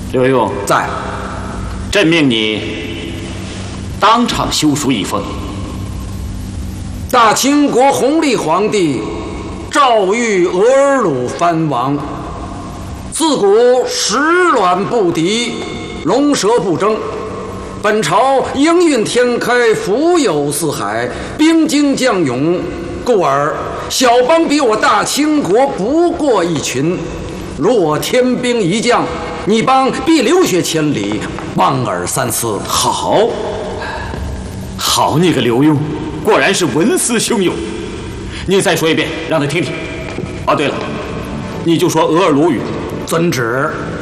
刘墉在。 朕命你当场修书一封。 大清国弘历皇帝诏谕额尔鲁藩王：自古时卵不敌，龙蛇不争。本朝应运天开，福有四海，兵精将勇，故而小邦比我大清国不过一群。如我天兵一将，你邦必流血千里，望尔三思。 好，你个刘墉，果然是文思汹涌。你再说一遍，让他听听。哦，对了，你就说额尔鲁语。 遵旨。